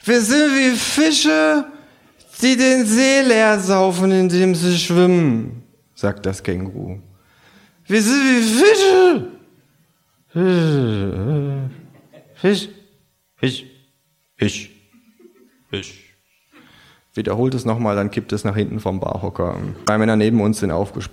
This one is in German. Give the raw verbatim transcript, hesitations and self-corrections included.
Wir sind wie Fische, die den See leer saufen, indem sie schwimmen, sagt das Känguru. Wir sind wie Fische. Fisch, Fisch, Fisch, Fisch. Wiederholt es nochmal, dann kippt es nach hinten vom Barhocker. Drei Männer neben uns sind aufgesprungen.